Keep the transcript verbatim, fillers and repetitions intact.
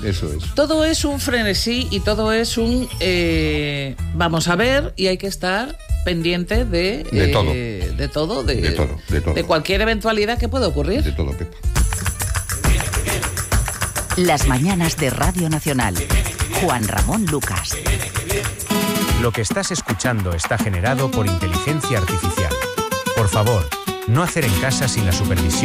Eso es. Todo es un frenesí y todo es un... Eh, vamos a ver, y hay que estar pendiente de... De eh, todo. De todo, de, De todo, de todo. de cualquier eventualidad que pueda ocurrir. De todo, Pepa. Las mañanas de Radio Nacional. Juan Ramón Lucas. Lo que estás escuchando está generado por inteligencia artificial. Por favor, no hacer en casa sin la supervisión